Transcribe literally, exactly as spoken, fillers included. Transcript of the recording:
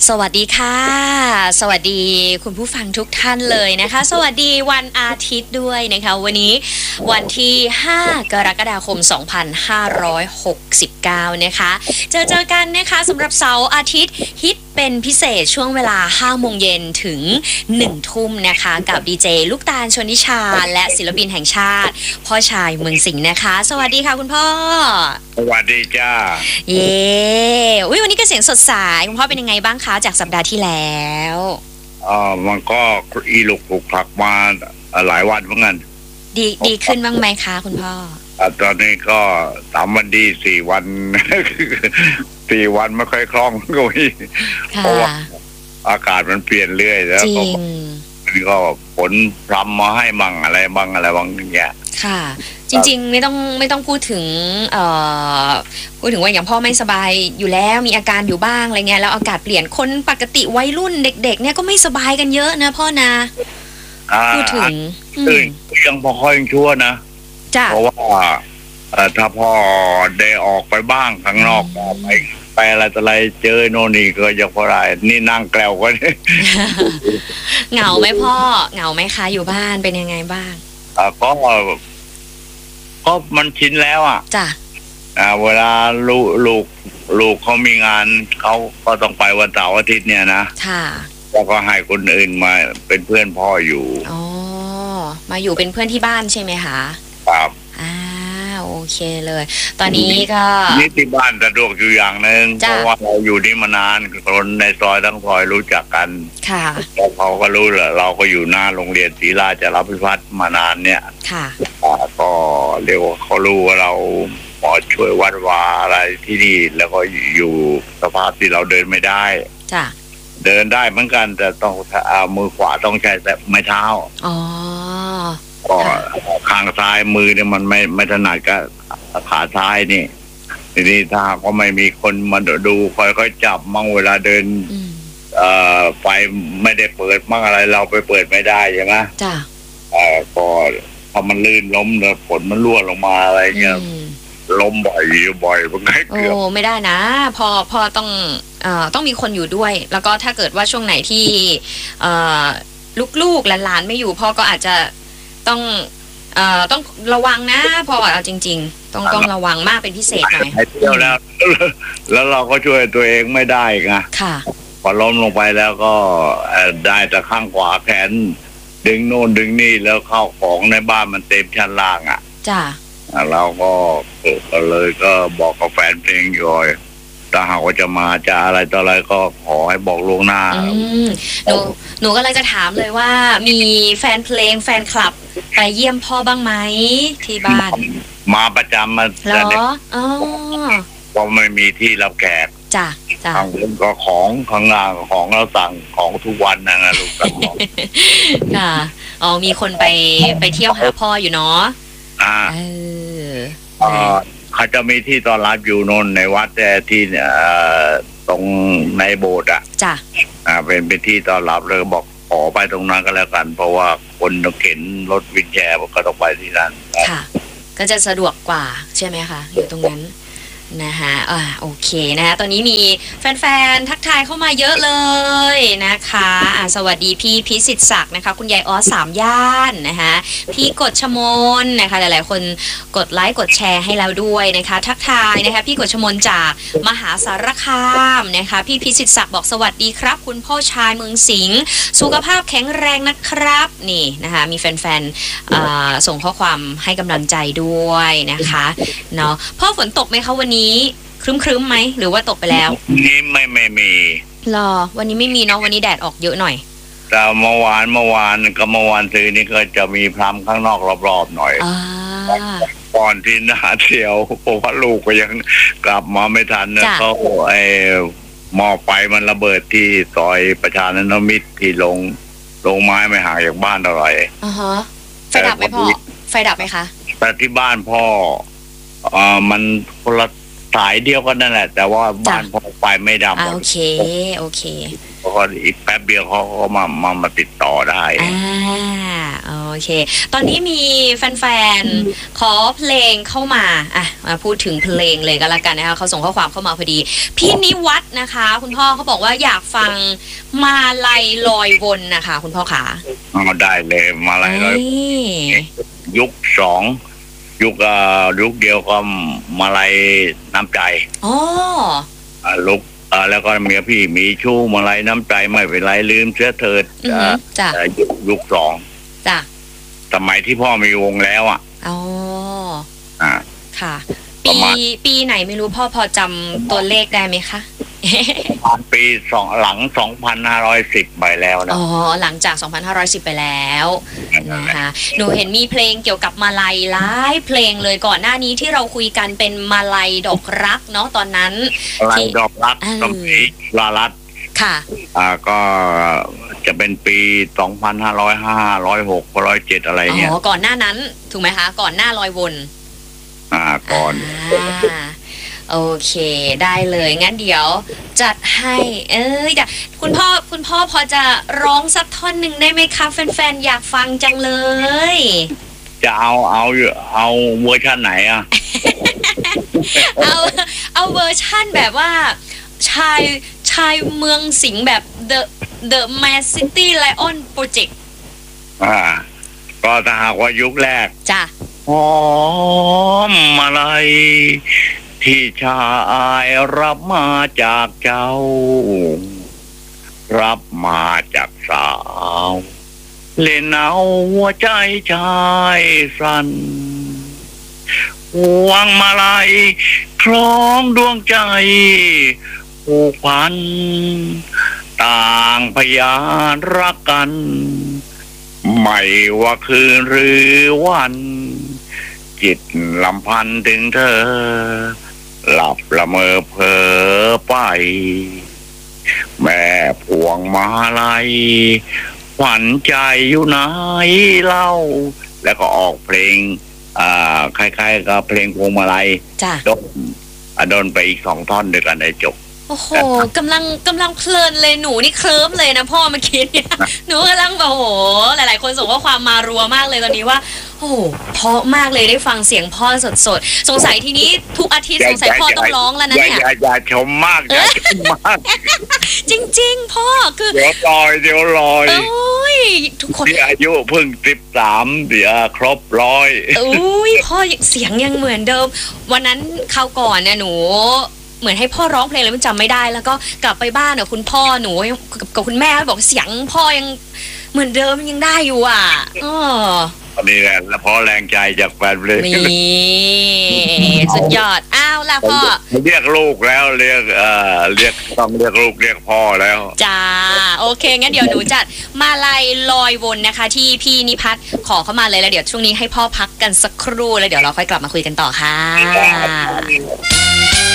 สวัสดีค่ะสวัสดีคุณผู้ฟังทุกท่านเลยนะคะสวัสดีวันอาทิตย์ด้วยนะคะวันนี้วันที่ห้ากรกฎาคมสองพันห้าร้อยหกสิบเก้านะคะเจอเจอกันนะคะสำหรับเสาร์อาทิตย์ฮิตเป็นพิเศษช่วงเวลาห้าโมงเย็นถึงหนึ่งทุ่มนะคะกับดีเจลูกตาลชนิชาและศิลปินแห่งชาติพ่อชายเมืองสิงห์นะคะสวัสดีค่ะคุณพ่อสวัสดีจ้าเย้อุ๊ยวันนี้ก็เสียงสดใสคุณพ่อเป็นยังไงบ้างคะจากสัปดาห์ที่แล้วอ่ามันก็อีลุกปลุกผลักมาหลายวันเหมือนกันดีดีขึ้นบ้างไหมคะคุณพ่ออ่าตอนนี้ก็สามวันดีสี่วันสี่วันไม่ค่อยคล่องก็มีเพราะว่าอากาศมันเปลี่ยนเรื่อยแล้วก็มันก็ฝนพรำมาให้มั่งอะไรบ้างอะไรบางอย่างเงี้ยค่ะจริงๆไม่ต้องไม่ต้องพูดถึงเอ่อพูดถึงว่าอย่างพ่อไม่สบายอยู่แล้วมีอาการอยู่บ้างอะไรเงี้ยแล้วอากาศเปลี่ยนคนปกติวัยรุ่นเด็กๆเนี่ยก็ไม่สบายกันเยอะนะพ่อนะพูดถึงอืมยังพอค่อยชั่วนะเพราะว่าถ้าพ่อได้ออกไปบ้างข้างนอกไปไปอะไรต่ออะไรเจอโน่นนี่ก็ยังพอได้นี่นั่งแกล้วกันเหงาไหมพ่อเหงาไหมคะอยู่บ้านเป็นยังไงบ้างอ่าก็ก็มันชินแล้วอ่ะจ้ะอ่าเวลาลูกลูกลูกเขามีงานเขาก็ต้องไปวันเสาร์อาทิตย์เนี่ยนะค่ะแล้วก็ให้คนอื่นมาเป็นเพื่อนพ่ออยู่อ๋อมาอยู่เป็นเพื่อนที่บ้านใช่ไหมคะครับอ่าโอเคเลยตอนนี้ก็นี่ที่บ้านสะดวกอยู่อย่างนึงเพราะว่าเราอยู่นี่มานานคนในซอยทั้งซอยรู้จักกันค่ะแล้วเขาก็รู้แหละเราก็อยู่หน้าโรงเรียนศรีราชรับพิพัฒน์มานานเนี่ยค่ะก็เรียกว่าเขารู้ว่าเราพอช่วยวัดวาอะไรที่นี่แล้วก็อยู่สภาพที่เราเดินไม่ได้จ้ะเดินได้เหมือนกันแต่ต้องเอามือขวาต้องใช้แต่ไม้เท้าอ๋อก็ข้างซ้ายมือเนี่ยมันไม่ไม่ถนัดกับขาซ้ายนี่ทีนี้ถ้าก็ไม่มีคนมาดูคอยค่อยจับมั่งเวลาเดินเอ่อไฟไม่ได้เปิดมั่งอะไรเราไปเปิดไม่ได้ใช่ไหมจ้ะเอ่อพอพอมันลื่นล้มเนี่ยฝนมันรั่วลงมาอะไรเงี้ยล้มบ่อยบ่อยมันก็เกือบโอ้ไม่ได้นะพอพอต้องเอ่อต้องมีคนอยู่ด้วยแล้วก็ถ้าเกิดว่าช่วงไหนที่เอ่อลูกๆหลานๆไม่อยู่พ่อก็อาจจะต้องเอ่อต้องระวังนะพ่อเอาจริงๆต้องต้องระวังมากเป็นพิเศษหน่อยเที่ยวแล้วแล้วเราก็ช่วยตัวเองไม่ได้ไงค่ะพอล้มลงไปแล้วก็ได้แต่ข้างขวาแขนดึงโน่นดึงนี่แล้วเข้าของในบ้านมันเต็มชั้นล่างอ่ะจ้ะเราก็ก็เลยก็บอกกับแฟนเพลงอยู่ถ้าหากว่าจะมาจะอะไรต่ออะไรก็ขอให้บอกล่วงหน้าหนูหนูก็เลยจะถามเลยว่ามีแฟนเพลงแฟนคลับไปเยี่ยมพ่อบ้างไหมที่บ้านมาประจำมาเหรออ๋อก็ไม่มีที่รับแขกจ้ะจ้ะทางเรื่องก็ของข้างล่างของเราสั่งของทุกวันนะนะลูกสั่งค่ะอ๋อมีคนไปไปเที่ยวหาพ่ออยู่เนาะอ่าเออเขาจะมีที่ต้อนรับอยู่นนในวัดแต่ที่ตรงในโบสถ์อ่ะจ้ะอ่าเป็นเป็นที่ต้อนรับเลยบอกขอไปตรงนั้นก็แล้วกันเพราะว่าคนต้องเข็นรถวินแชร์ก็ต้องไปที่นั่นค่ะก็จะสะดวกกว่าใช่ไหมคะอยู่ตรงนั้นนะคะอ่าโอเคนะคะตอนนี้มีแฟนๆทักทายเข้ามาเยอะเลยนะคะอ่าสวัสดีพี่พิสิทธิ์ศักดิ์นะคะคุณยายออสสามย่านนะคะพี่กฎชมนนะคะหลายๆคนกดไลค์กดแชร์ให้แล้วด้วยนะคะทักทายนะคะพี่กฎชมนจากมหาสารคามนะคะพี่พิสิทธิ์ศักดิ์บอกสวัสดีครับคุณพ่อชายเมืองสิงห์สุขภาพแข็งแรงนะครับนี่นะคะมีแฟนๆอ่าส่งข้อความให้กำลังใจด้วยนะคะเนาะพ่อฝนตกไหมคะวันนี้ครึ้มๆไหมหรือว่าตกไปแล้วนี่ไม่ไม่มีรอวันนี้ไม่มีเนาะวันนี้แดดออกเยอะหน่อยแต่เมื่อวานเมื่อวานกับเมื่อวานซื้อนี่ก็จะมีพรำข้างนอกรอบๆหน่อยก่อนที่หน้าเที่ยวเพราะว่าลูกก็ยังกลับมาไม่ทันนะเขาไอ้หม้อไฟมันระเบิดที่ซอยประชานิมิตรที่ลงลงไม้ไม่ห่างจากบ้านเท่าไหร่อ่าฮะไฟดับไหมพ่อไฟดับไหมคะแต่ที่บ้านพ่ออ่ามันคนละสายเดียวกันนั่นแหละแต่ว่าบ้านพ่อไฟไม่ดับโอเคโอเคเพราะอีกแป๊บเดียวเขาก็มามามาติดต่อได้อ่าอ๋อโอเคตอนนี้มีแฟนๆขอเพลงเข้ามาอ่ะมาพูดถึงเพลงเลยก็แล้วกันนะคะเขาส่งข้อความเข้ามาพอดีพี่นิวัฒน์นะคะคุณพ่อเขาบอกว่าอยากฟังมาลัยลอยวนนะคะคุณพ่อขาอ๋อได้เลยมาลัยลอยยุคสองยุคอ่ายุคเดียวก็มาลัยน้ำใจอ๋ออ่าลูกอ่าแล้วก็เมียพี่มีชู้มาลัยน้ำใจไม่เป็นไรลืมเชื้อเถิดจ้ะยุคยุคสองจ้ะสมัยที่พ่อมีวงแล้วอ่ะอ๋ออ่าค่ะปีปีไหนไม่รู้พ่อพอจำตัวเลขได้ไหมคะปีสองหลังสองพันห้าร้อยสิบไปแล้วนะอ๋อหลังจากสองพันห้าร้อยสิบไปแล้วนะคะหนูเห็นมีเพลงเกี่ยวกับมาลัยหลายเพลงเลยก่อนหน้านี้ที่เราคุยกันเป็นมาลัยดอกรักเนาะตอนนั้นมาลัยดอกรักสมัยลาลัดค่ะอ่าก็จะเป็นปีสองพันห้าร้อยห้าร้อยหกร้อยเจ็ดอะไรเงี้ยอ๋อก่อนหน้านั้นถูกไหมคะก่อนหน้าลอยวนอ่าก่อนโอเคได้เลยงั้นเดี๋ยวจัดให้เอ้ยคุณพ่อคุณพ่อพอจะร้องสักท่อนหนึ่งได้ไหมคะแฟนๆอยากฟังจังเลยจะเอาเอาเอาเวอร์ชันไหนอ่ะเอาเอาเวอร์ชันแบบว่าชายชายเมืองสิงห์แบบ The The Mad City Lion Project อ่าก็ถ้าหากว่ายุคแรกจ้ะหอมอะไรที่ชายรับมาจากเจ้ารับมาจากสาวเล่นเอาหัวใจชายสั่นห่วงมาลัยคล้องดวงใจผูกพันต่างพยานรักกันไม่ว่าคืนหรือวันจิตลำพันถึงเธอหลับละเมอเพ้อไปแม่พวงมาลัยขวัญใจอยู่ไหนเล่าแล้วก็ออกเพลงอ่าคล้ายๆกับเพลงพวงมาลัยโดนโดนไปอีกสองท่อนด้วยกันได้จบโอ้โหกำลังกำลังเพลินเลยหนูนี่เคลิ้มเลยนะพ่อเมื่อกี้เนี่ยหนูกำลังแบบโอ้โหหลายๆคนส่งข้อความมารัวมากเลยตอนนี้ว่าโอ้โหเพราะมากเลยได้ฟังเสียงพ่อสดๆสงสัยทีนี้ทุกอาทิตย์สงสัยพ่อต้องร้องแล้วนะเนี่ยอย่าอย่าชมมากอย่าชมมากจริงๆพ่อคือเดี๋ยวลอยเดี๋ยวลอยโอ้ยทุกคนที่อายุเพิ่งสิบสามเดี๋ยวครบร้อยอุ้ยพ่อเสียงยังเหมือนเดิมวันนั้นคราวก่อนเนี่ยหนูเหมือนให้พ่อร้องเพลงแล้วมันจำไม่ได้แล้วก็กลับไปบ้านเนี่ยคุณพ่อหนูกับคุณแม่บอกเสียงพ่อยังเหมือนเดิมยังได้อยู่อ่ะอ๋ออันนี้แหละแล้วพอแรงใจจากแฟนเพลงนี่สุดยอดอ้าวล่ะพ่อเรียกลูกแล้วเรียกเอ่อเรียกต้องเรียกลูกเรียกพ่อแล้วจ้าโอเคงั้นเดี๋ยวหนูจัดมาลัยลอยวนนะคะที่พี่นิพัฒน์ขอเข้ามาเลยแล้วเดี๋ยวช่วงนี้ให้พ่อพักกันสักครู่แล้วเดี๋ยวเราค่อยกลับมาคุยกันต่อค่ะ